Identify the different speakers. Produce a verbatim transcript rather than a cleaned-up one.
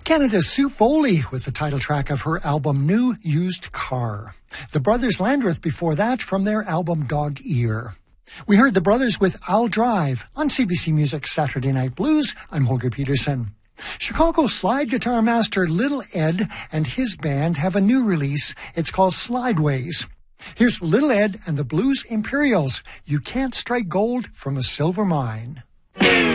Speaker 1: Canada's Sue Foley with the title track of her album New Used Car. The Brothers Landreth before that from their album Dog Ear. We heard the Brothers with I'll Drive on C B C Music Saturday Night Blues. I'm Holger Peterson. Chicago slide guitar master Little Ed and his band have a new release. It's called Slideways. Here's Little Ed and the Blues Imperials. You can't strike gold from a silver mine.